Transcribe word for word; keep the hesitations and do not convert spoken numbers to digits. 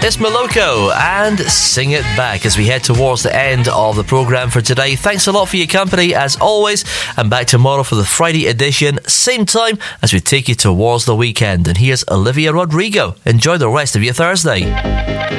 It's Moloko and Sing It Back as we head towards the end of the programme for today. Thanks a lot for your company as always, and back tomorrow for the Friday edition, same time as we take you towards the weekend. And here's Olivia Rodrigo. Enjoy the rest of your Thursday.